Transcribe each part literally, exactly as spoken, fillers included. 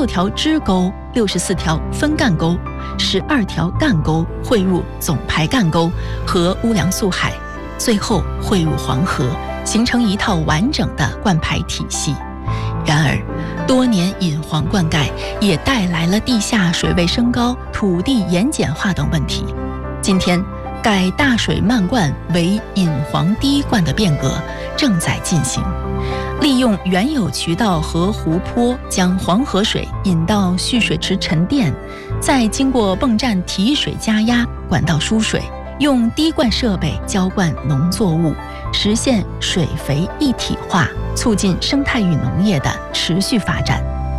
六条支沟、六十四条分干沟、十二条干沟汇入总排干沟和乌梁素海，最后汇入黄河，形成一套完整的灌排体系。然而，多年引黄灌溉也带来了地下水位升高、土地盐碱化等问题。今天，改大水漫灌为引黄滴灌的变革正在进行，利用原有渠道和湖泊，将黄河水引到蓄水池沉淀，再经过泵站提水加压、管道输水，用滴灌设备浇灌农作物，实现水肥一体化，促进生态与农业的持续发展。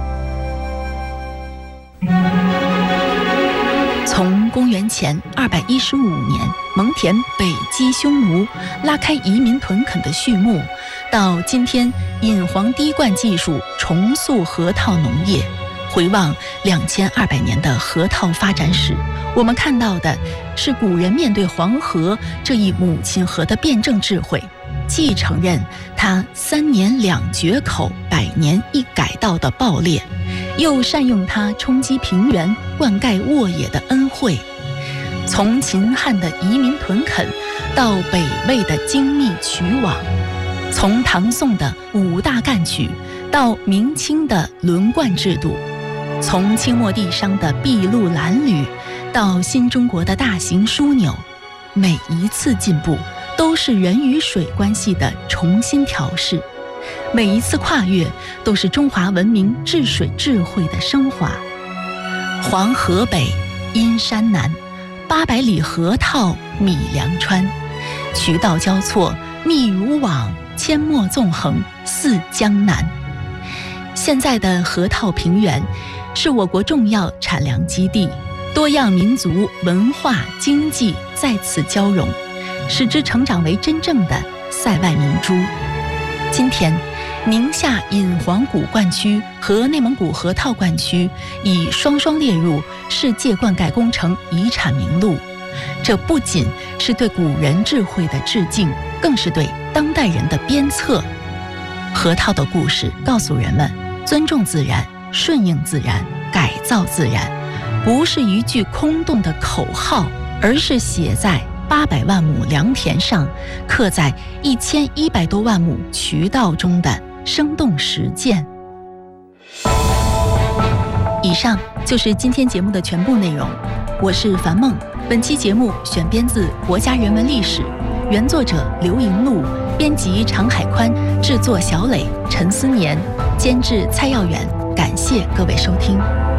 从公元前二百一十五年蒙恬北击匈奴，拉开移民屯垦的序幕，到今天引黄滴灌技术重塑河套农业，回望两千二百年的河套发展史，我们看到的是古人面对黄河这一母亲河的辩证智慧，既承认它三年两决口、百年一改道的暴烈，又善用它冲击平原、灌溉沃野的恩惠。从秦汉的移民屯垦，到北魏的精密渠网，从唐宋的五大干渠，到明清的轮灌制度，从清末帝商的筚路蓝缕，到新中国的大型枢纽，每一次进步都是人与水关系的重新调试，每一次跨越都是中华文明治水智慧的升华。黄河北，阴山南，八百里河套米粮川，渠道交错，密如网，阡陌纵横，似江南。现在的河套平原是我国重要产粮基地，多样民族文化经济在此交融，使之成长为真正的塞外明珠。今天，宁夏引黄古灌区和内蒙古河套灌区已双双列入世界灌溉工程遗产名录。这不仅是对古人智慧的致敬，更是对当代人的鞭策。河套的故事告诉人们，尊重自然、顺应自然、改造自然，不是一句空洞的口号，而是写在八百万亩良田上，刻在一千一百多万亩渠道中的生动实践。以上就是今天节目的全部内容，我是樊梦。本期节目选编自《国家人文历史》，原作者刘莹璐，编辑常海宽，制作小磊、陈思年，监制蔡耀远。感谢各位收听。